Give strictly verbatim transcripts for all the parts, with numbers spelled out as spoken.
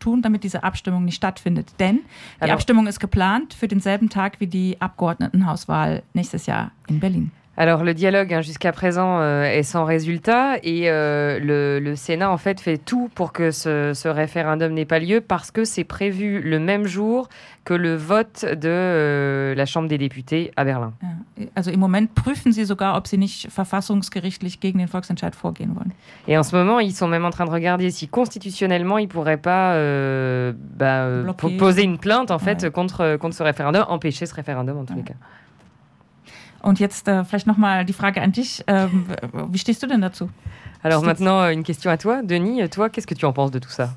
tun, damit diese Abstimmung nicht stattfindet. Denn die Alors, Abstimmung ist geplant für denselben Tag wie die Abgeordnetenhauswahl nächstes Jahr in Berlin. Alors le dialogue hein, jusqu'à présent euh, est sans résultat et euh, le, le Sénat en fait fait tout pour que ce, ce référendum n'ait pas lieu parce que c'est prévu le même jour que le vote de euh, la Chambre des députés à Berlin. Ja, also im Moment prüfen sie sogar, ob sie nicht verfassungsgerichtlich gegen den Volksentscheid vorgehen wollen. Et en ce moment, ils sont même en train de regarder si constitutionnellement ils pourraient pas euh, bah, euh, poser une plainte en fait ouais. contre, contre ce référendum, empêcher ce référendum en tous ouais. les cas. Und jetzt äh, vielleicht nochmal die Frage an dich. Ähm, wie stehst du denn dazu? Alors Stehst maintenant, une question à toi. Denis, toi, qu'est-ce que tu en penses de tout ça?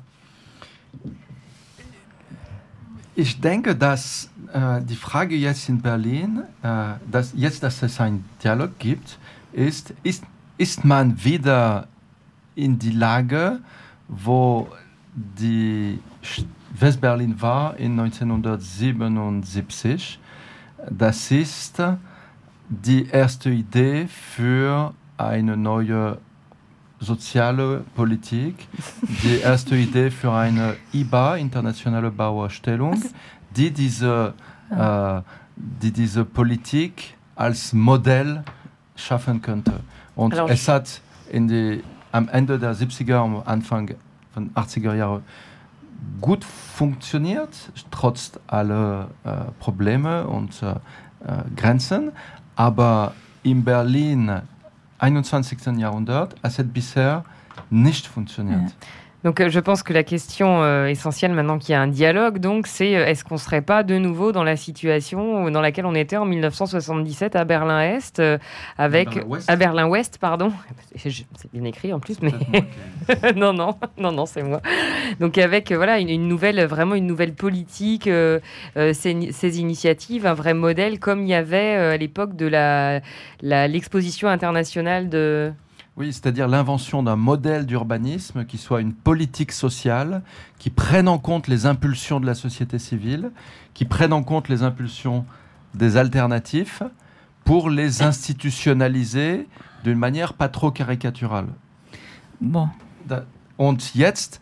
Ich denke, dass äh, die Frage jetzt in Berlin, äh, dass jetzt, dass es einen Dialog gibt, ist, ist, ist man wieder in die Lage, wo die Westberlin war in neunzehnhundertsiebenundsiebzig. Das ist die erste Idee für eine neue soziale Politik, die erste Idee für eine I B A, internationale Bauausstellung, die diese, äh, die diese Politik als Modell schaffen könnte. Und Alors, es hat in die, am Ende der siebziger, am Anfang von achtziger Jahre gut funktioniert, trotz aller äh, Probleme und äh, Grenzen. Aber in Berlin, einundzwanzigsten Jahrhundert, es hat bisher nicht funktioniert. Ja. Donc euh, je pense que la question euh, essentielle maintenant qu'il y a un dialogue, donc, c'est euh, est-ce qu'on ne serait pas de nouveau dans la situation dans laquelle on était en dix-neuf cent soixante-dix-sept à Berlin-Est, euh, avec Berlin-Ouest. à Berlin-Ouest, pardon. C'est bien écrit en plus, mais non, non, non, non, c'est moi. Donc avec euh, voilà une, une nouvelle, vraiment une nouvelle politique, euh, euh, ces, ces initiatives, un vrai modèle comme il y avait euh, à l'époque de la, la l'exposition internationale de. Oui, c'est-à-dire l'invention d'un modèle d'urbanisme qui soit une politique sociale, qui prenne en compte les impulsions de la société civile, qui prenne en compte les impulsions des alternatifs pour les institutionnaliser d'une manière pas trop caricaturale. Bon. Und jetzt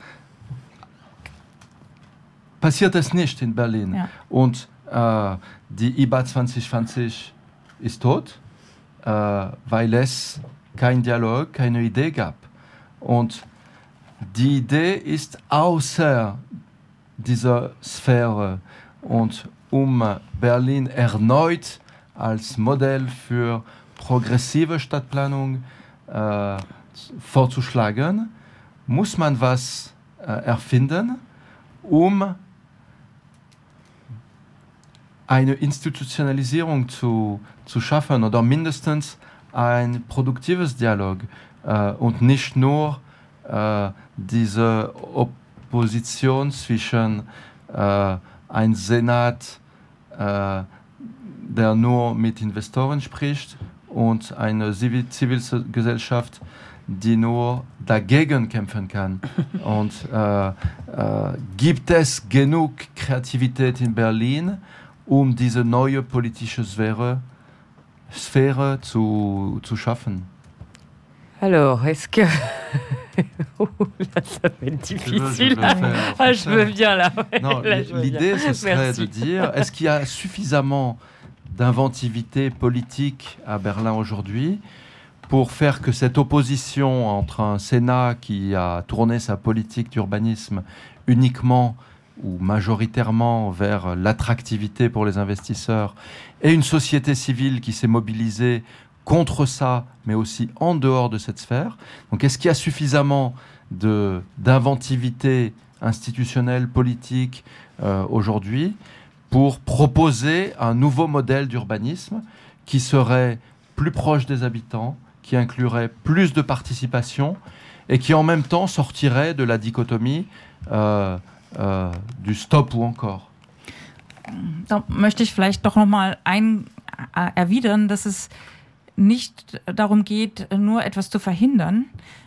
passiert es nicht in Berlin. Ja. Und äh, die I B A zwanzig zwanzig ist tot, äh, weil es kein Dialog, keine Idee gab. Und die Idee ist außer dieser Sphäre. Und um Berlin erneut als Modell für progressive Stadtplanung äh, vorzuschlagen, muss man was äh, erfinden, um eine Institutionalisierung zu, zu schaffen oder mindestens ein produktives Dialog äh, und nicht nur äh, diese Opposition zwischen äh, einem Senat, äh, der nur mit Investoren spricht, und eine Zivil- Zivilgesellschaft, die nur dagegen kämpfen kann. Und äh, äh, gibt es genug Kreativität in Berlin, um diese neue politische Sphäre Sphäre zu, zu schaffen? Alors, est-ce que... oh, là, ça va être difficile. Je veux, je veux ah, je veux bien, là. Ouais, non, là je veux l'idée, bien. ce serait Merci. de dire, est-ce qu'il y a suffisamment d'inventivité politique à Berlin aujourd'hui pour faire que cette opposition entre un Sénat qui a tourné sa politique d'urbanisme uniquement ou majoritairement vers l'attractivité pour les investisseurs, et une société civile qui s'est mobilisée contre ça, mais aussi en dehors de cette sphère. Donc, est-ce qu'il y a suffisamment de, d'inventivité institutionnelle, politique euh, aujourd'hui pour proposer un nouveau modèle d'urbanisme qui serait plus proche des habitants, qui inclurait plus de participation et qui en même temps sortirait de la dichotomie euh, äh, du Stop ou encore. Da möchte ich vielleicht doch nochmal ein, äh, erwidern, dass es nicht darum geht, nur etwas zu verhindern,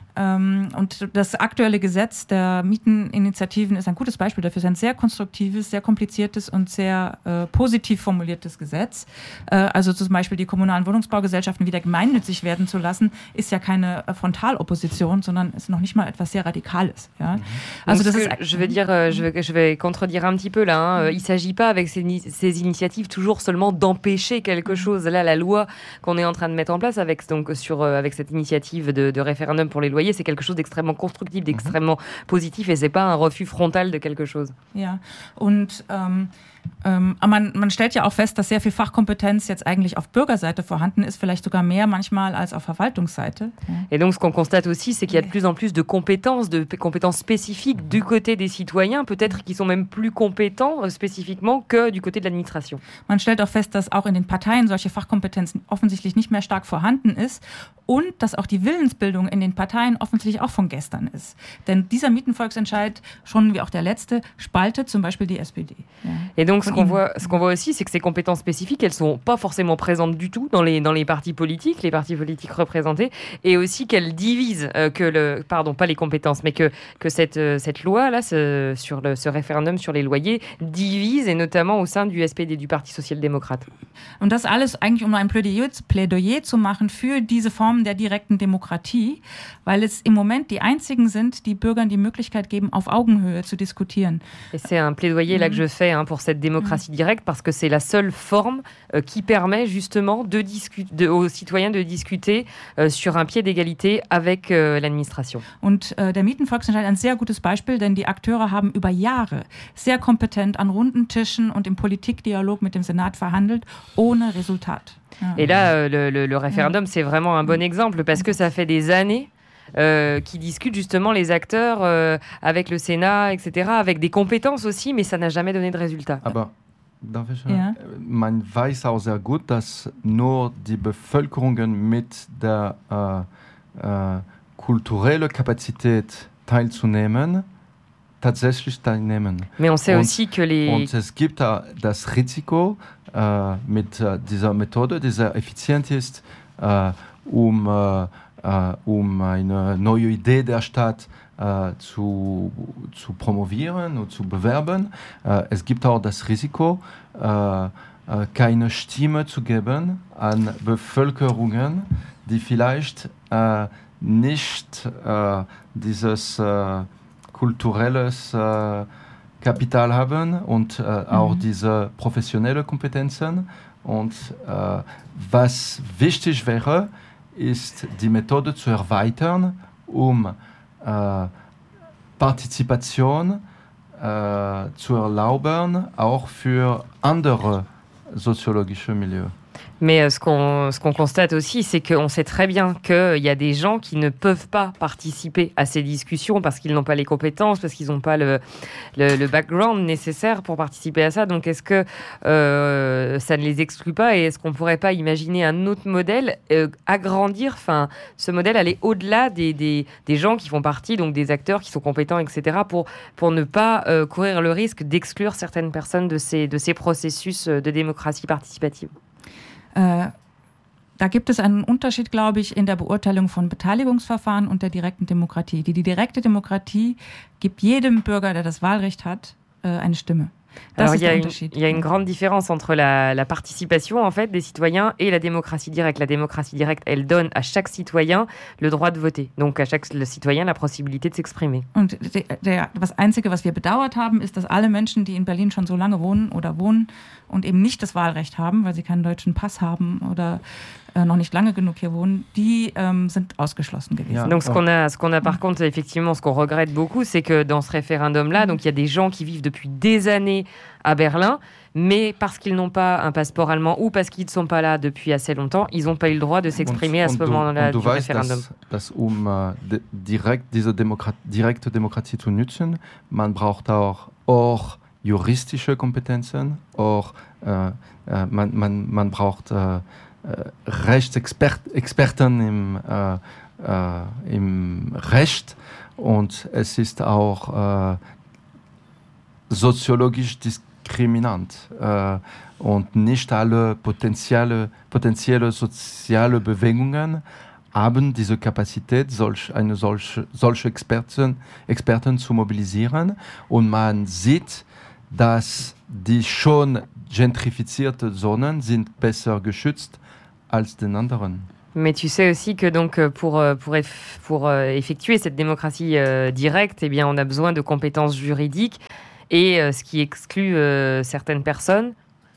Ähm, und das aktuelle Gesetz der Mieteninitiativen ist ein gutes Beispiel dafür. Es ist ein sehr konstruktives, sehr kompliziertes und sehr äh, positiv formuliertes Gesetz. Äh, also zum Beispiel die kommunalen Wohnungsbaugesellschaften wieder gemeinnützig werden zu lassen, ist ja keine äh, Frontalopposition, sondern ist noch nicht mal etwas sehr Radikales. Ja? Also das ist, je vais dire, je vais, je vais contredire un petit peu là. Hein. Il ne s'agit pas avec ces, ces initiatives toujours seulement d'empêcher quelque chose. Là, la loi qu'on est en train de mettre en place avec, donc, sur, euh, avec cette initiative de, de référendum pour les loyers, c'est quelque chose d'extrêmement constructif, d'extrêmement positif et c'est pas un refus frontal de quelque chose. Ja, und ähm, ähm, man, man stellt ja auch fest, dass sehr viel Fachkompetenz jetzt eigentlich auf Bürgerseite vorhanden ist, vielleicht sogar mehr manchmal als auf Verwaltungsseite. Ja. Et donc ce qu'on constate aussi, c'est qu'il y a de plus en plus de compétences, de compétences spécifiques du côté des citoyens, peut-être qui sont même plus compétents euh, spécifiquement que du côté de l'administration. Man stellt auch fest, dass auch in den Parteien solche Fachkompetenzen offensichtlich nicht mehr stark vorhanden ist und dass auch die Willensbildung in den Parteien offensichtlich auch von gestern ist. Denn dieser Mietenvolksentscheid, schon wie auch der letzte, spaltet zum Beispiel die S P D. Ja. Et donc ce qu'on voit, ce qu'on voit aussi, c'est que ces compétences spécifiques, elles sont pas forcément présentes du tout dans les dans les partis politiques, les partis politiques représentés, et aussi qu'elles divisent euh, que le, pardon, pas les compétences, mais que que cette euh, cette loi là, ce, sur le ce référendum sur les loyers divise, et notamment au sein du S P D, du Parti social-démocrate. Und das alles eigentlich, um ein Plädoyer, Plädoyer zu machen für diese Formen der direkten Demokratie, weil es im Moment die einzigen sind, die Bürgern die Möglichkeit geben, auf Augenhöhe zu diskutieren. Et c'est un plaidoyer là que je fais hein, pour cette démocratie directe, parce que c'est la seule forme euh, qui permet justement de discu- de, aux citoyens de discuter euh, sur un pied d'égalité avec euh, l'administration. Und äh, der Mietenvolksentscheid ist ein sehr gutes Beispiel, denn die Akteure haben über Jahre sehr kompetent an runden Tischen und im Politikdialog mit dem Senat verhandelt, ohne Resultat. Ja. Et là, euh, le, le, le référendum, c'est vraiment un bon exemple, parce que ça fait des années Euh, qui discutent justement les acteurs euh, avec le Sénat, et cetera, avec des compétences aussi, mais ça n'a jamais donné de résultat. Aber darf ich, Ja. man weiß auch sehr gut, dass nur die Bevölkerungen mit der äh, äh, kulturellen Kapazität teilzunehmen, tatsächlich teilnehmen. Mais on sait und, aussi que les... Und es gibt da das Risiko äh, mit äh, dieser Methode, die sehr effizient ist, äh, um äh, Uh, um eine neue Idee der Stadt uh, zu, zu promovieren und zu bewerben. Uh, es gibt auch das Risiko, uh, uh, keine Stimme zu geben an Bevölkerungen, die vielleicht uh, nicht uh, dieses uh, kulturelles uh, Kapital haben und uh, mhm. auch diese professionellen Kompetenzen. Und uh, was wichtig wäre, ist die Methode zu erweitern, um äh, Partizipation äh, zu erlauben, auch für andere soziologische Milieus. Mais euh, ce qu'on, ce qu'on constate aussi, c'est qu'on sait très bien qu'il y a des gens qui ne peuvent pas participer à ces discussions parce qu'ils n'ont pas les compétences, parce qu'ils n'ont pas le, le, le background nécessaire pour participer à ça. Donc est-ce que euh, ça ne les exclut pas et est-ce qu'on ne pourrait pas imaginer un autre modèle, euh, agrandir, enfin, ce modèle aller au-delà des, des, des gens qui font partie, donc des acteurs qui sont compétents, et cetera, pour, pour ne pas euh, courir le risque d'exclure certaines personnes de ces, de ces processus de démocratie participative? Äh, da gibt es einen Unterschied, glaube ich, in der Beurteilung von Beteiligungsverfahren und der direkten Demokratie. Die, die direkte Demokratie gibt jedem Bürger, der das Wahlrecht hat, äh, eine Stimme. Alors, il y, une, il y a une grande différence entre la, la participation en fait, des citoyens et la démocratie directe. La démocratie directe, elle donne à chaque citoyen le droit de voter. Donc à chaque le citoyen la possibilité de s'exprimer. Und der, der, das Einzige, was wir bedauert haben, ist, dass alle Menschen, die in Berlin schon so lange wohnen oder wohnen und eben nicht das Wahlrecht haben, weil sie keinen deutschen Pass haben oder äh, noch nicht lange genug hier wohnen, die ähm, sind ausgeschlossen gewesen. Ja. Donc ce qu'on a, ce qu'on a par contre, effectivement, ce qu'on regrette beaucoup, c'est que dans ce référendum-là, donc il y a des gens qui vivent depuis des années à Berlin, mais parce qu'ils n'ont pas un passeport allemand ou parce qu'ils ne sont pas là depuis assez longtemps, ils n'ont pas eu le droit de s'exprimer und, à ce moment-là du, du weißt, Referendum. Dass, dass um uh, de, direkt diese Demokrat, direkte Demokratie zu nutzen, man braucht auch, auch juristische Kompetenzen, auch uh, uh, man, man, man braucht uh, uh, Rechtsexperten im, uh, uh, im Recht und es ist auch uh, soziologisch diskriminant äh, und nicht alle potenzielle, potenzielle soziale Bewegungen haben diese Kapazität, solch, eine solche, solche Experten, Experten zu mobilisieren. Und man sieht, dass die schon gentrifizierten Zonen sind besser geschützt als den anderen. Mais tu sais aussi que donc pour, pour, pour effectuer cette démocratie euh, directe, eh bien, on a besoin de compétences juridiques et euh, ce qui exclut euh, certaines personnes.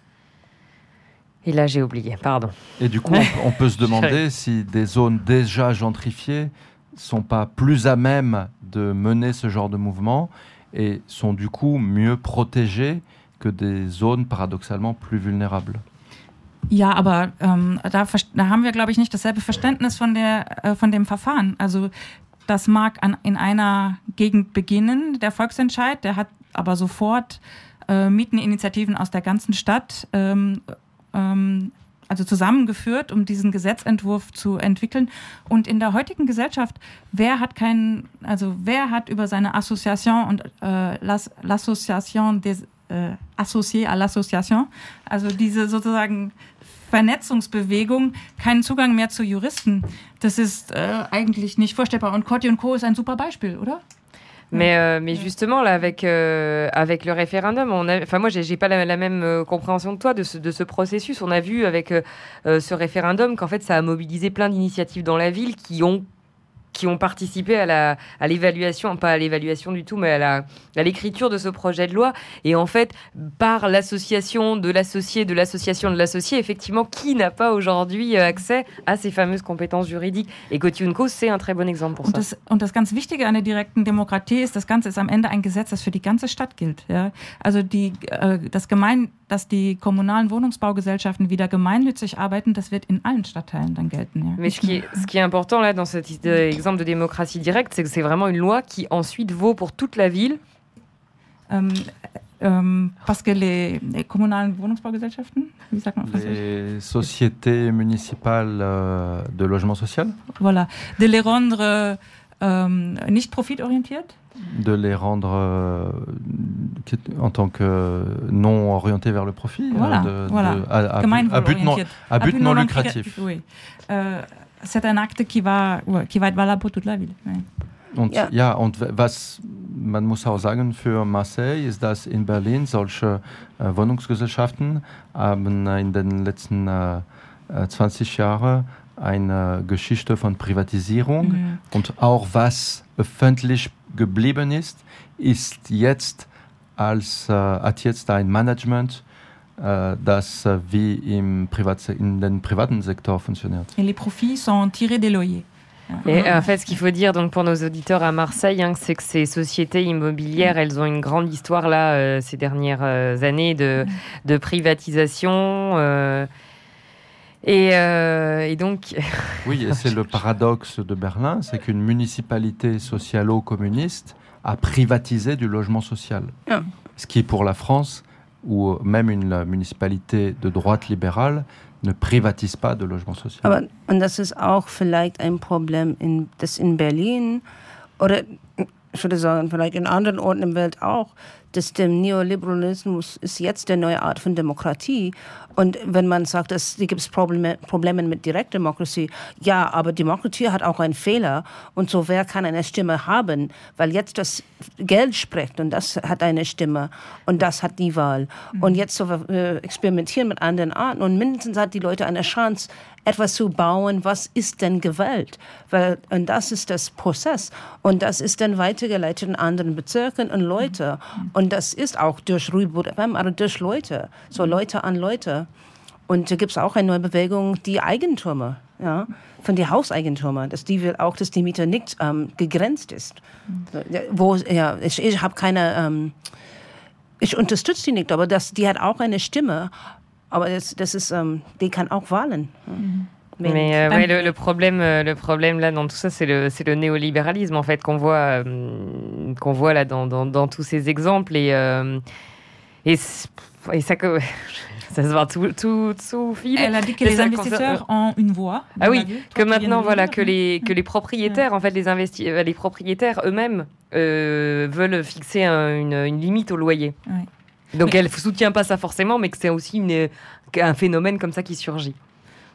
Et là, j'ai oublié, pardon. Et du coup, on, on peut se demander si des zones déjà gentrifiées ne sont pas plus à même de mener ce genre de mouvement et sont du coup mieux protégées que des zones paradoxalement plus vulnérables. Ja, aber ähm, da, da haben wir, glaube ich, nicht dasselbe Verständnis von, der, äh, von dem Verfahren. Also das mag an, in einer Gegend beginnen, der Volksentscheid, der hat aber sofort äh, Mieteninitiativen aus der ganzen Stadt ähm, ähm, also zusammengeführt, um diesen Gesetzentwurf zu entwickeln. Und in der heutigen Gesellschaft, wer hat keinen, also wer hat über seine Association und äh, l'Association des äh, Associés à l'Association, also diese sozusagen Vernetzungsbewegung, keinen Zugang mehr zu Juristen. Das ist äh, eigentlich nicht vorstellbar. Und Coty und Co. ist ein super Beispiel, oder? Mais, euh, mais justement, là, avec, euh, avec le référendum, on a, enfin, moi, j'ai, j'ai pas la, la même euh, compréhension que toi de ce, de ce processus. On a vu avec euh, euh, ce référendum qu'en fait, ça a mobilisé plein d'initiatives dans la ville qui ont qui ont participé à, la, à l'évaluation, pas à l'évaluation du tout, mais à, la, à l'écriture de ce projet de loi. Et en fait, par l'association de l'associé, de l'association de l'associé, effectivement, qui n'a pas aujourd'hui accès à ces fameuses compétences juridiques? Et Coty und Co, c'est un très bon exemple pour und ça. Das, und das ganz Wichtige an der direkten Demokratie ist, das Ganze ist am Ende ein Gesetz, das für die ganze Stadt gilt. Ja? Also die, äh, das Gemein, dass die kommunalen Wohnungsbaugesellschaften wieder gemeinnützig arbeiten, das wird in allen Stadtteilen dann gelten. Ja? Mais ce qui, est, ce qui est important là dans cet exemple de démocratie directe, c'est que c'est vraiment une loi qui ensuite vaut pour toute la ville. Ähm, ähm, parce que les, les kommunalen Wohnungsbaugesellschaften, wie sagt man en français? Les sociétés municipales euh, de logement social. Voilà, de les rendre ähm, nicht profitorientiert. De les rendre euh, en tant que non orientés vers le profit, voilà, de, voilà. De, à, à, à but non, à but non lucratif. Oui. Euh, c'est un acte qui va, qui va être valable pour toute la ville. Oui. Und ja. ja, und was man muss auch sagen für Marseille ist, dass in Berlin solche äh, Wohnungsgesellschaften haben in den letzten äh, zwanzig Jahren eine Geschichte von Privatisierung mhm. und auch was öffentlich geblieben ist, ist jetzt als äh, hat jetzt ein Management, äh, das äh, wie im Privat, in den privaten Sektor funktioniert. Et les profits sont tirés des loyers. Et en fait, ce qu'il faut dire donc pour nos auditeurs à Marseille, hein, c'est que ces sociétés immobilières, elles ont une grande histoire là euh, ces dernières euh, années de, de privatisation. Euh, et, euh, et donc. Oui, et c'est le paradoxe de Berlin, c'est qu'une municipalité socialo-communiste a privatisé du logement social. Oh. Ce qui, pour la France, ou même une municipalité de droite libérale, ne privatise pas de logement social. Aber, und das ist auch vielleicht ein Problem, in, das in Berlin oder ich würde sagen, vielleicht in anderen Orten im Welt auch, dass der Neoliberalismus ist jetzt der neue Art von Demokratie. Und wenn man sagt, dass gibt es Probleme, Probleme mit Direktdemokratie, ja, aber Demokratie hat auch einen Fehler. Und so wer kann eine Stimme haben? Weil jetzt das Geld spricht und das hat eine Stimme und das hat die Wahl. Mhm. Und jetzt so äh, experimentieren mit anderen Arten und mindestens hat die Leute eine Chance, etwas zu bauen, was ist denn Gewalt? Weil, und das ist das Prozess. Und das ist dann weitergeleitet in anderen Bezirken und Leute. Und das ist auch durch Rüdboot F M, aber durch Leute. So Leute an Leute. Und da gibt es auch eine neue Bewegung, die Eigentümer, ja, von den Hauseigentümern, dass die will auch, dass die Miete nicht ähm, begrenzt ist. Mhm. Wo, ja, ich ich habe keine, ähm, ich unterstütze die nicht, aber das, die hat auch eine Stimme. Aber das, das ist, ähm, die kann auch wählen. Mhm. Mais, Mais euh, ouais, le, le, problème, le problème là dans tout ça, c'est le, c'est le néolibéralisme en fait qu'on voit, euh, qu'on voit là dans, dans, dans tous ces exemples et, euh, et, et ça que ça se voit tout, tout, tout fil. Elle a dit que les investisseurs ont une voix. Ah oui, que maintenant voilà que les que les propriétaires en fait les investi- les propriétaires eux-mêmes euh, veulent fixer un, une, une limite au loyer. Ouais. Donc mais, elle ne soutient pas ça forcément, mais que c'est aussi une, un phénomène comme ça qui surgit.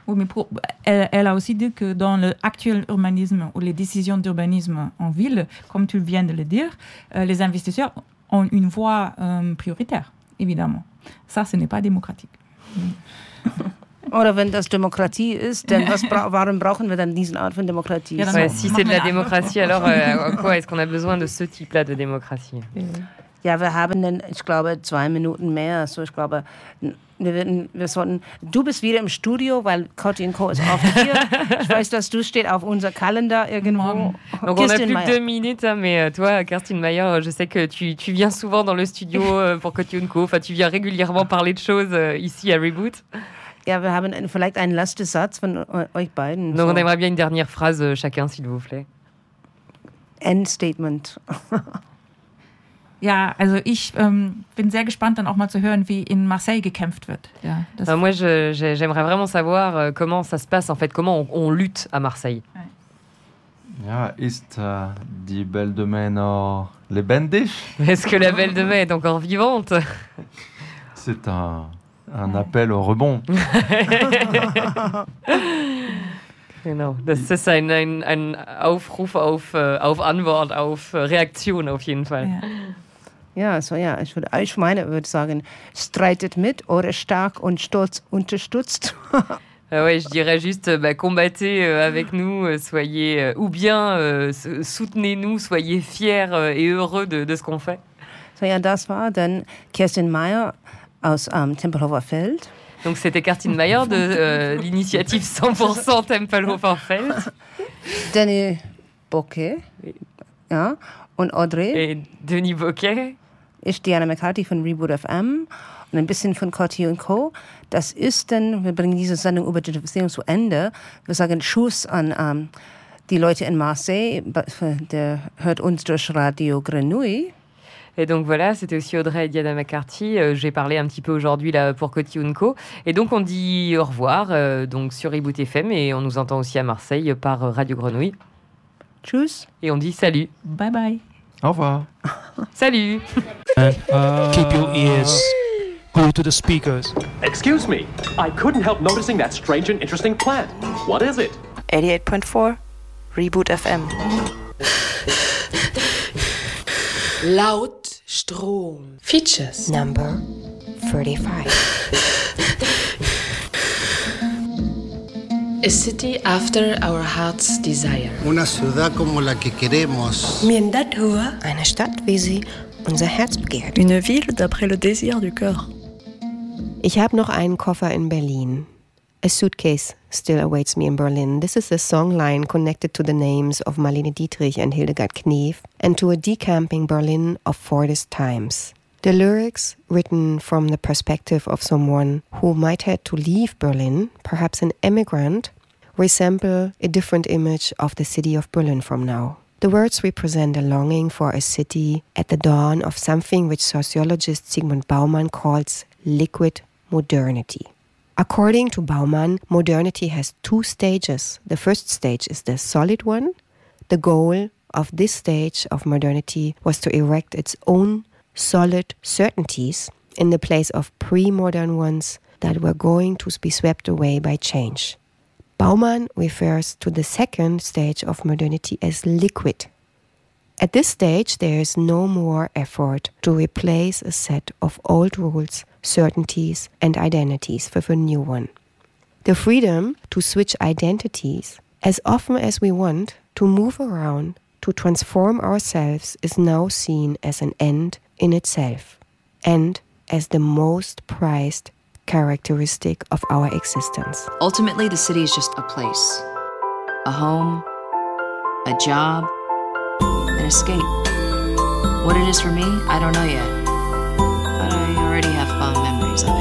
Oui, mais pour, elle, elle a aussi dit que dans l'actuel urbanisme ou les décisions d'urbanisme en ville, comme tu viens de le dire, euh, les investisseurs ont une voix euh, prioritaire, évidemment. Ça, ce n'est pas démocratique. Oder wenn das Demokratie ist, dann was bra- warum brauchen wir dann diese Art von Demokratie? Ja, dann Ouais, so. si Mach c'est de mal la nach. démocratie, alors euh, quoi est-ce qu'on a besoin de ce type-là de démocratie? Ja, wir haben dann, ich glaube, zwei Minuten mehr. So, ich glaube, wir, werden, wir sollten. Du bist wieder im Studio, weil Coty und Co. ist oft hier. Ich weiß, dass du steht auf unser Kalender irgendwo. Donc on a plus que Meyer. deux minutes, hein, mais euh, toi, Kerstin Mayer, je sais que tu, tu viens souvent dans le studio euh, pour Coty und Co. Enfin, tu viens régulièrement parler de choses euh, ici à Reboot. Ja, wir haben ein, vielleicht einen letzten Satz von eu- euch beiden. Donc so. on aimerait bien une dernière phrase euh, chacun, s'il vous plaît. Endstatement. Ja, also ich ähm, bin sehr gespannt, dann auch mal zu hören, wie in Marseille gekämpft wird. Ja, das Euh, moi, je- j'ai- j'aimerais vraiment savoir euh, comment ça se passe, en fait, comment on, on lutte à Marseille. Ja, ist äh, die Belle de Mai noch lebendig? Est-ce que la Belle de Mai est encore vivante? C'est un, un appel au rebond. Genau, das ist ein, ein, ein Aufruf auf, äh, auf Antwort, auf äh, Reaktion auf jeden Fall. ja. Ja, so ja, ich würde, ich meine, würde sagen, streitet mit oder stark und stolz unterstützt. Ah ouais, je dirais juste, bah, combattez euh, avec nous, euh, soyez, euh, ou bien euh, s- soutenez-nous, soyez fiers euh, et heureux de, de ce qu'on fait. So ja, das war dann Kerstin Meyer aus ähm, Tempelhofer Feld. Donc c'était Kerstin Mayer de euh, l'initiative cent pour cent Tempelhofer Feld Danny Bocquet. Ja, und Audrey. et Denis Bocquet. Ich, Diana McCarthy von Reboot F M und ein bisschen von Coty und Co. Das ist dann, wir bringen diese Sendung über Gentrifizierung zu Ende. Wir sagen Tschüss an ähm, die Leute in Marseille. Der hört uns durch Radio Grenouille. Et donc voilà, c'était aussi Audrey et Diana McCarthy. Euh, J'ai parlé un petit peu aujourd'hui là pour Coty und Co. Et donc on dit au revoir euh, donc sur Reboot F M et on nous entend aussi à Marseille par euh, Radio Grenouille. Tschüss. Et on dit salut. Bye bye. Au revoir. Salut. And keep your ears glued to the speakers. Excuse me, I couldn't help noticing that strange and interesting plant. What is it? eighty-eight point four Reboot F M. Laut Strom. Features. Number thirty-five. A city after our heart's desire. Una ciudad como la que queremos. Eine Stadt, wie sie unser Herz begehrt. Une ville d'après le désir du cœur. Ich habe noch einen Koffer in Berlin. A suitcase still awaits me in Berlin. This is a song line connected to the names of Marlene Dietrich and Hildegard Knef and to a decamping Berlin of Fordist times. The lyrics, written from the perspective of someone who might have to leave Berlin, perhaps an emigrant, resemble a different image of the city of Berlin from now. The words represent a longing for a city at the dawn of something which sociologist Zygmunt Bauman calls liquid modernity. According to Bauman, modernity has two stages. The first stage is the solid one. The goal of this stage of modernity was to erect its own solid certainties in the place of pre-modern ones that were going to be swept away by change. Bauman refers to the second stage of modernity as liquid. At this stage, there is no more effort to replace a set of old rules, certainties, and identities with a new one. The freedom to switch identities as often as we want, to move around, to transform ourselves is now seen as an end in itself and as the most prized characteristic of our existence. Ultimately, the city is just a place, a home, a job, an escape. What it is for me, I don't know yet, but I already have fond memories of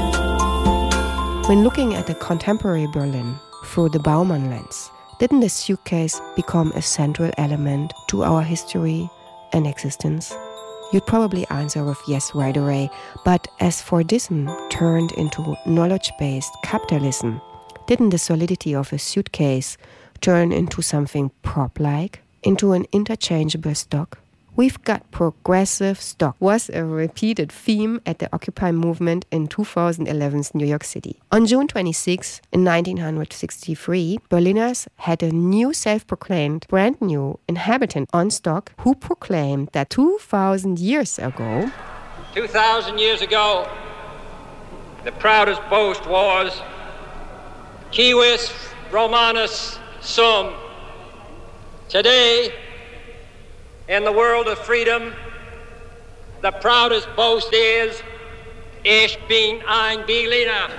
it. When looking at the contemporary Berlin through the Bauman lens, didn't the suitcase become a central element to our history and existence? You'd probably answer with yes right away, but as Fordism turned into knowledge-based capitalism, didn't the solidity of a suitcase turn into something prop-like, into an interchangeable stock? We've got progressive stock was a repeated theme at the Occupy movement in two thousand eleven's New York City. On June twenty-sixth, in nineteen sixty-three, Berliners had a new self-proclaimed brand new inhabitant on stock who proclaimed that two thousand years ago, two thousand years ago, the proudest boast was Civis Romanus Sum. Today, in the world of freedom, the proudest boast is Ich bin ein Berliner.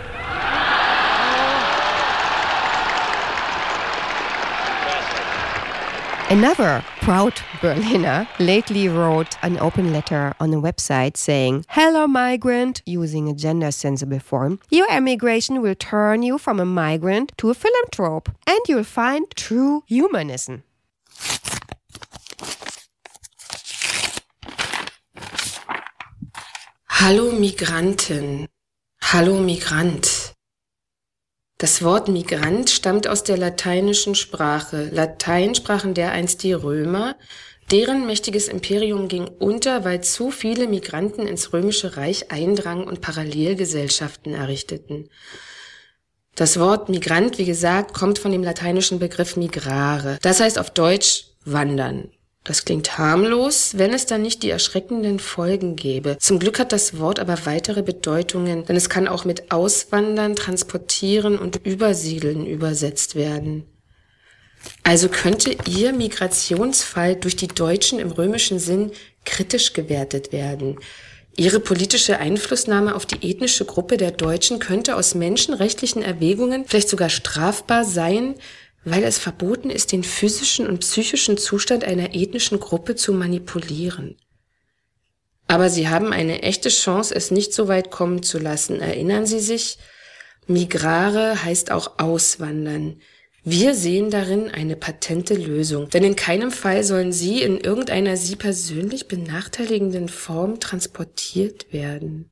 Another proud Berliner lately wrote an open letter on a website saying, "Hello migrant," using a gender-sensible form. "Your emigration will turn you from a migrant to a philanthrope, and you'll find true humanism." Hallo Migranten, hallo Migrant. Das Wort Migrant stammt aus der lateinischen Sprache. Latein sprachen dereinst die Römer. Deren mächtiges Imperium ging unter, weil zu viele Migranten ins Römische Reich eindrangen und Parallelgesellschaften errichteten. Das Wort Migrant, wie gesagt, kommt von dem lateinischen Begriff migrare. Das heißt auf Deutsch wandern. Das klingt harmlos, wenn es dann nicht die erschreckenden Folgen gäbe. Zum Glück hat das Wort aber weitere Bedeutungen, denn es kann auch mit auswandern, transportieren und übersiedeln übersetzt werden. Also könnte Ihr Migrationsfall durch die Deutschen im römischen Sinn kritisch gewertet werden. Ihre politische Einflussnahme auf die ethnische Gruppe der Deutschen könnte aus menschenrechtlichen Erwägungen vielleicht sogar strafbar sein, weil es verboten ist, den physischen und psychischen Zustand einer ethnischen Gruppe zu manipulieren. Aber Sie haben eine echte Chance, es nicht so weit kommen zu lassen. Erinnern Sie sich? Migrare heißt auch auswandern. Wir sehen darin eine patente Lösung, denn in keinem Fall sollen Sie in irgendeiner Sie persönlich benachteiligenden Form transportiert werden.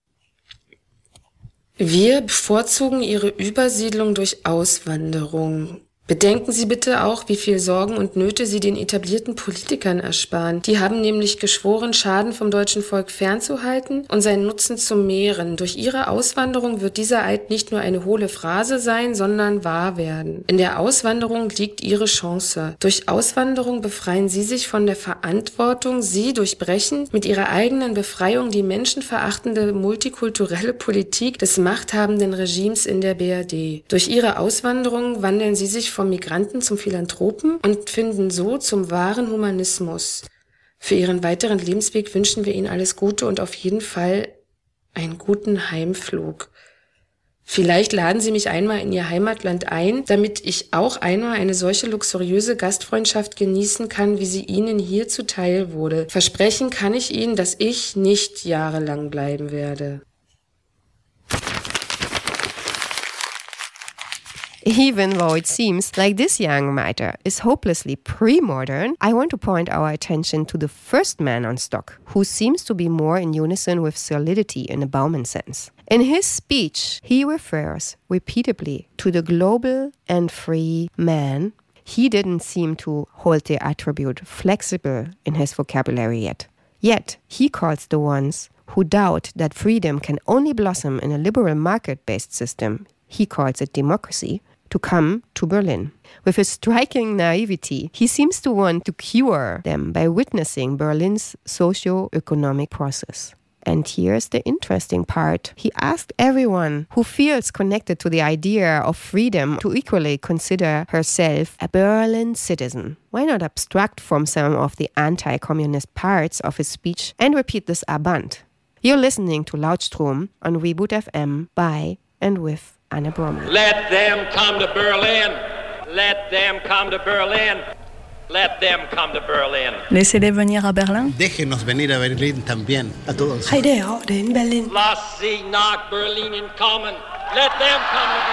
Wir bevorzugen Ihre Übersiedlung durch Auswanderung. Bedenken Sie bitte auch, wie viel Sorgen und Nöte Sie den etablierten Politikern ersparen. Die haben nämlich geschworen, Schaden vom deutschen Volk fernzuhalten und seinen Nutzen zu mehren. Durch ihre Auswanderung wird dieser Eid nicht nur eine hohle Phrase sein, sondern wahr werden. In der Auswanderung liegt Ihre Chance. Durch Auswanderung befreien Sie sich von der Verantwortung. Sie durchbrechen mit Ihrer eigenen Befreiung die menschenverachtende multikulturelle Politik des machthabenden Regimes in der B R D. Durch Ihre Auswanderung wandeln Sie sich vom Migranten zum Philanthropen und finden so zum wahren Humanismus. Für Ihren weiteren Lebensweg wünschen wir Ihnen alles Gute und auf jeden Fall einen guten Heimflug. Vielleicht laden Sie mich einmal in Ihr Heimatland ein, damit ich auch einmal eine solche luxuriöse Gastfreundschaft genießen kann, wie sie Ihnen hier zuteil wurde. Versprechen kann ich Ihnen, dass ich nicht jahrelang bleiben werde. Even though it seems like this young writer is hopelessly pre-modern, I want to point our attention to the first man on stock, who seems to be more in unison with solidity in a Bauman sense. In his speech, he refers repeatedly to the global and free man. He didn't seem to hold the attribute flexible in his vocabulary yet. Yet, he calls the ones who doubt that freedom can only blossom in a liberal market-based system, he calls it democracy, to come to Berlin. With his striking naivety, he seems to want to cure them by witnessing Berlin's socio-economic process. And here's the interesting part. He asked everyone who feels connected to the idea of freedom to equally consider herself a Berlin citizen. Why not abstract from some of the anti-communist parts of his speech and repeat this Aband? You're listening to Lautstrom on Reboot F M by and with Anne Bromley. Let them come to Berlin. Let them come to Berlin. Let them come to Berlin. Laissez-les venir à Berlin. Déjenos venir a Berlín también, a todos. Heide heute in Berlin. Lass sie nach Berlin kommen. Let them come to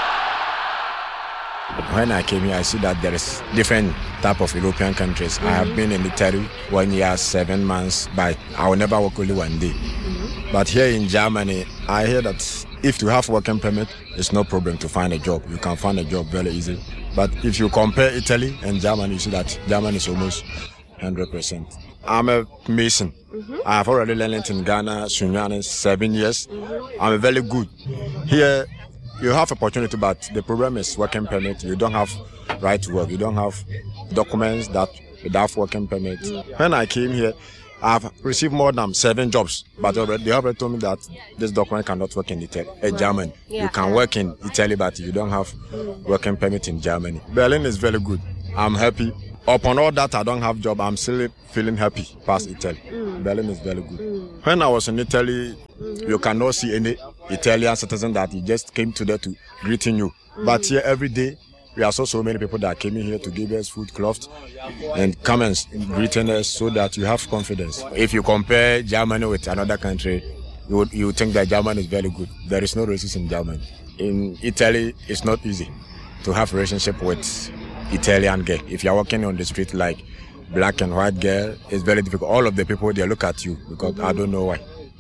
Berlin. When I came here, I see that there is different type of European countries. Mm-hmm. I have been in Italy one year, seven months, but I will never work only one day. Mm-hmm. But here in Germany, I hear that if you have working permit, it's no problem to find a job. You can find a job very easy. But if you compare Italy and Germany, you see that Germany is almost one hundred percent. I'm a Mason. Mm-hmm. I have already learned it in Ghana, Sunyani, seven years. Mm-hmm. I'm very good. Here, you have opportunity, but the problem is working permit. You don't have right to work. You don't have documents that without working permit. Mm-hmm. When I came here, I've received more than seven jobs, but already, they already told me that this document cannot work in Italy, in right. Germany. Yeah. You can work in Italy, but you don't have working permit in Germany. Berlin is very good. I'm happy. Upon all that, I don't have job. I'm still feeling happy past Italy. Mm. Berlin is very good. Mm. When I was in Italy, mm-hmm. you cannot see any Italian citizen that he just came to there to greeting you. Mm. But here every day, we saw so many people that came in here to give us food, clothes, and come and greeting us so that you have confidence. If you compare Germany with another country, you would, you would think that Germany is very good. There is no racism in Germany. In Italy, it's not easy to have a relationship with Italian girl. If you're walking on the street like black and white girl, it's very difficult. All of the people, they look at you because mm-hmm. I don't know why.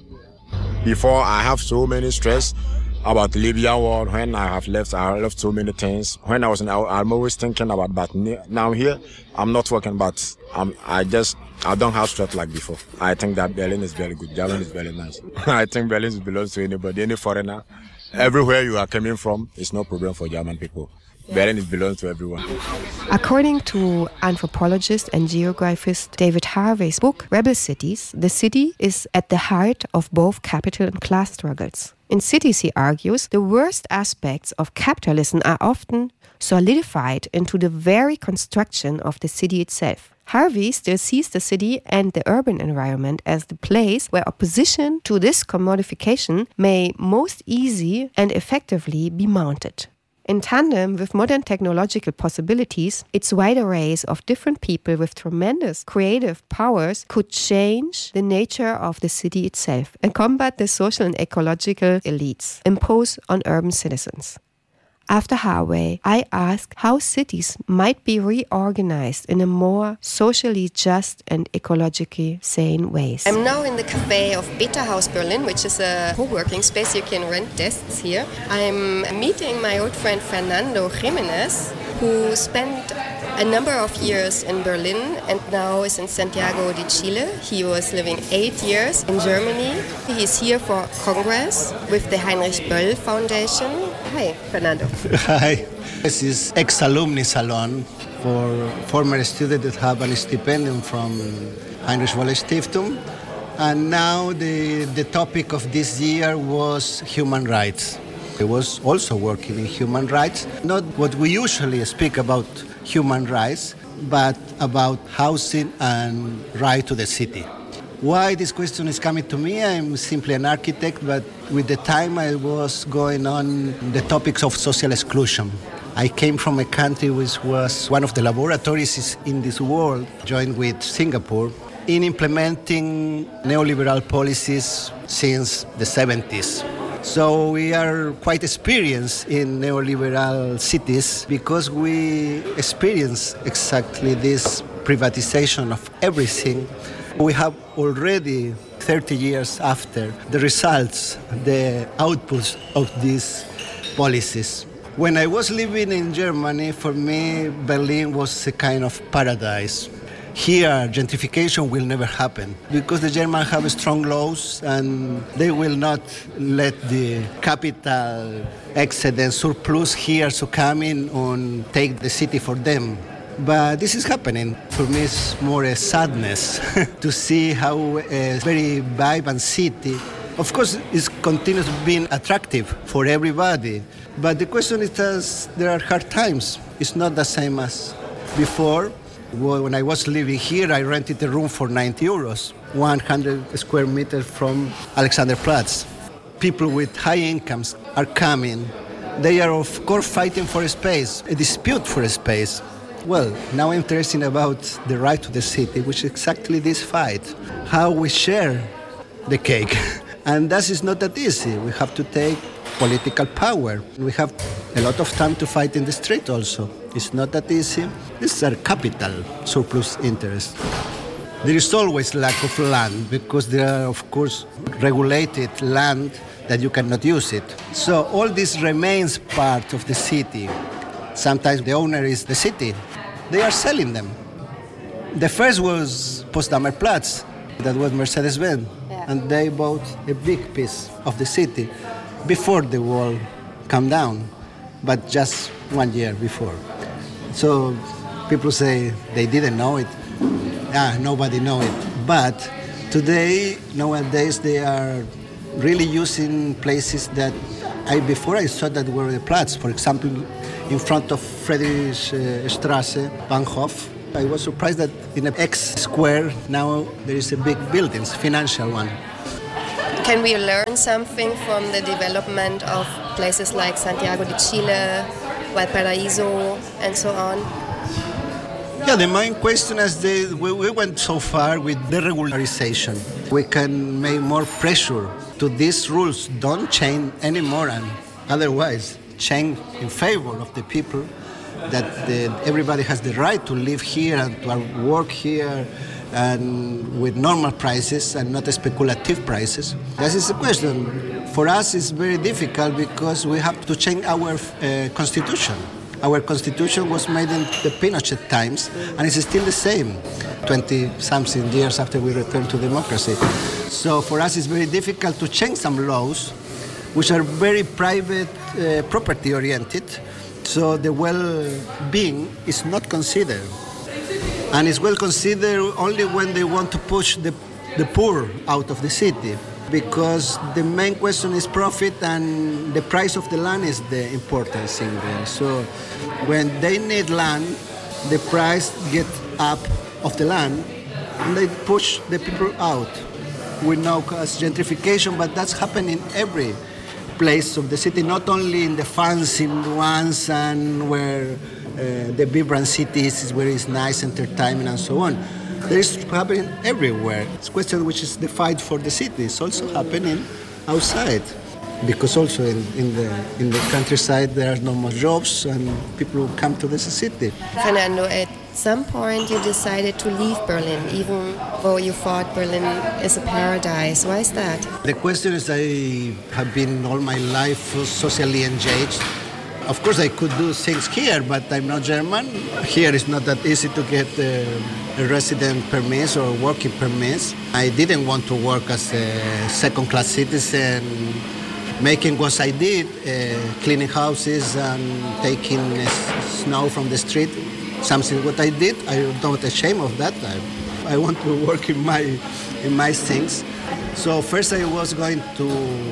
Before, I have so many stress about Libya war. When I have left, I left so many things. When I was in, I'm always thinking about, but now here, I'm not working, but I'm, I just, I don't have stress like before. I think that Berlin is very good. Germany is very nice. I think Berlin belongs to anybody, any foreigner. Everywhere you are coming from, it's no problem for German people. Berlin belongs to everyone. According to anthropologist and geographist David Harvey's book, Rebel Cities, the city is at the heart of both capital and class struggles. In cities, he argues, the worst aspects of capitalism are often solidified into the very construction of the city itself. Harvey still sees the city and the urban environment as the place where opposition to this commodification may most easily and effectively be mounted. In tandem with modern technological possibilities, its wide arrays of different people with tremendous creative powers could change the nature of the city itself and combat the social and ecological elites imposed on urban citizens. After Harvey, I asked how cities might be reorganized in a more socially just and ecologically sane ways. I'm now in the cafe of Beta House Berlin, which is a co-working space. You can rent desks here. I'm meeting my old friend Fernando Jimenez, who spent a number of years in Berlin and now is in Santiago de Chile. He was living eight years in Germany. He's here for Congress with the Heinrich Böll Foundation. Hi, Fernando. Hi. This is ex-alumni salon for former students that have a stipendium from Heinrich Böll Stiftung. And now the, the topic of this year was human rights. I was also working in human rights, not what we usually speak about human rights, but about housing and right to the city. Why this question is coming to me? I'm simply an architect, but with the time I was going on the topics of social exclusion. I came from a country which was one of the laboratories in this world, joined with Singapore, in implementing neoliberal policies since the seventies. So we are quite experienced in neoliberal cities because we experience exactly this privatization of everything. We have already thirty years after the results, the outputs of these policies. When I was living in Germany, for me, Berlin was a kind of paradise. Here, gentrification will never happen because the Germans have strong laws and they will not let the capital excess surplus here to come in and take the city for them. But this is happening. For me, it's more a sadness to see how a very vibrant city, of course, it continues being attractive for everybody. But the question is that there are hard times. It's not the same as before. When I was living here, I rented a room for ninety euros, one hundred square meters from Alexanderplatz. People with high incomes are coming. They are, of course, fighting for a space, a dispute for a space. Well, now I'm interested about the right to the city, which is exactly this fight, how we share the cake. And that is not that easy. We have to take political power. We have a lot of time to fight in the street also. It's not that easy. These are capital surplus interests. There is always lack of land because there are, of course, regulated land that you cannot use it. So all this remains part of the city. Sometimes the owner is the city. They are selling them. The first was Potsdamer Platz, that was Mercedes-Benz, yeah. And they bought a big piece of the city before the wall came down, but just one year before. So people say they didn't know it. Ah, nobody know it. But today, nowadays, they are really using places that I before I thought that were the Platz. For example, in front of Friedrichstraße, Bahnhof, I was surprised that in an X square now there is a big building, financial one. Can we learn something from the development of places like Santiago de Chile, Valparaiso, and so on? Yeah, the main question is that we, we went so far with deregularization. We can make more pressure to these rules. Don't change anymore, and otherwise change in favor of the people, that the, everybody has the right to live here and to work here and with normal prices and not speculative prices. That is the question. For us, it's very difficult because we have to change our uh, constitution. Our constitution was made in the Pinochet times, and it's still the same, twenty-something years after we returned to democracy. So for us, it's very difficult to change some laws which are very private, uh, property-oriented, so the well-being is not considered. And it's well considered only when they want to push the, the poor out of the city, because the main question is profit and the price of the land is the important thing there. So when they need land, the price gets up of the land and they push the people out. We know as gentrification, but that's happening in every place of the city, not only in the fancy ones and where uh, the vibrant cities is where it's nice entertainment and so on. There is happening everywhere. It's a question which is the fight for the city. It's also happening outside, because also in, in the in the countryside there are no more jobs and people who come to the city. Fernando, at some point you decided to leave Berlin, even though you thought Berlin is a paradise. Why is that? The question is, I have been all my life socially engaged. Of course, I could do things here, but I'm not German. Here it's not that easy to get uh, a resident permit or working permits. I didn't want to work as a second-class citizen, making what I did, uh, cleaning houses and taking uh, snow from the street. Something what I did, I'm not ashamed of that. I, I want to work in my in my things. So first I was going to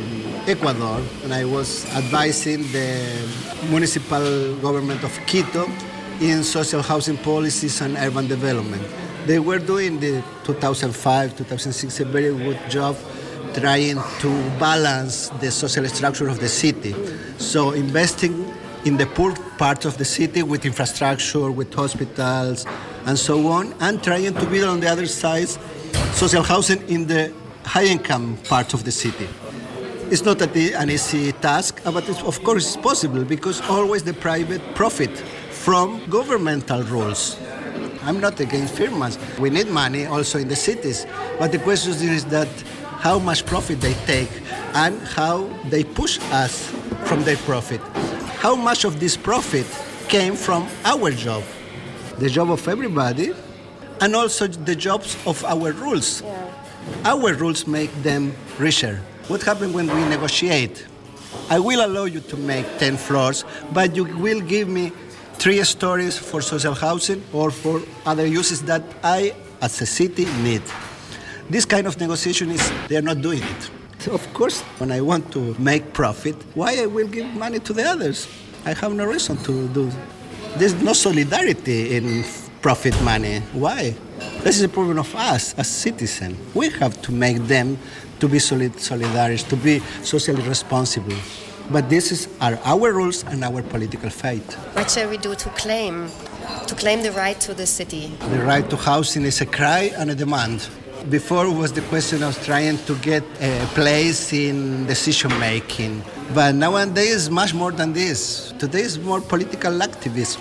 Ecuador, and I was advising the municipal government of Quito in social housing policies and urban development. They were doing the two thousand five, two thousand six a very good job trying to balance the social structure of the city. So investing in the poor part of the city with infrastructure, with hospitals, and so on, and trying to build on the other side social housing in the high-income part of the city. It's not an easy task, but it's, of course it's possible, because always the private profit from governmental rules. I'm not against firms. We need money also in the cities, but the question is that how much profit they take and how they push us from their profit. How much of this profit came from our job, the job of everybody, and also the jobs of our rules. Yeah. Our rules make them richer. What happens when we negotiate? I will allow you to make ten floors, but you will give me three stories for social housing or for other uses that I, as a city, need. This kind of negotiation is, they are not doing it. Of course, when I want to make profit, why I will give money to the others? I have no reason to do. There's no solidarity in profit money. Why? This is a problem of us as citizens. We have to make them to be solid, solidarious, to be socially responsible. But this is are our rules and our political fate. What shall we do to claim, to claim the right to the city? The right to housing is a cry and a demand. Before was the question of trying to get a place in decision making. But nowadays, much more than this. Today is more political activism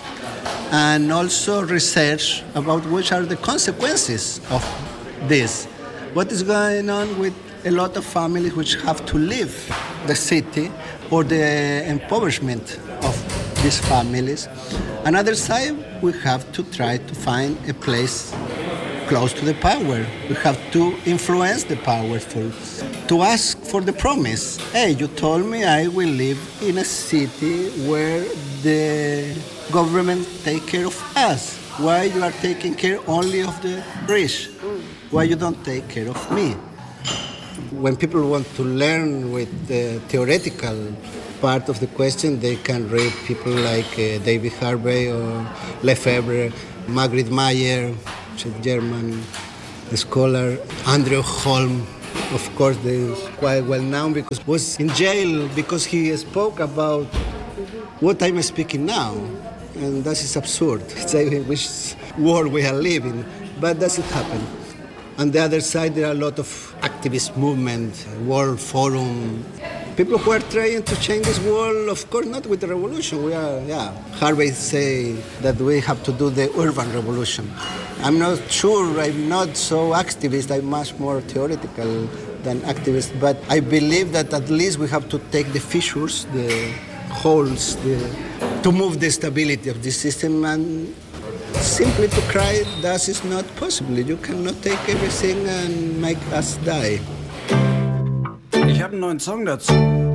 and also research about which are the consequences of this. What is going on with a lot of families which have to leave the city, or the impoverishment of these families. Another side, we have to try to find a place close to the power. We have to influence the powerful, to ask for the promise. Hey, you told me I will live in a city where the government take care of us. Why you are taking care only of the rich? Why you don't take care of me? When people want to learn with the theoretical part of the question, they can read people like uh, David Harvey or Lefebvre, Margaret Meyer, a German scholar, Andrew Holm, of course, they is quite well known because he was in jail because he spoke about what I'm speaking now. And that is absurd. It's like which world we are living, but doesn't happen. On the other side, there are a lot of activist movement, World Forum, people who are trying to change this world, of course, not with the revolution. We are, yeah. Harvey say that we have to do the urban revolution. I'm not sure, I'm not so activist, I'm much more theoretical than activist, but I believe that at least we have to take the fissures, the holes, the, to move the stability of the system, and simply to cry, that is not possible. You cannot take everything and make us die. Ich habe einen neuen Song dazu.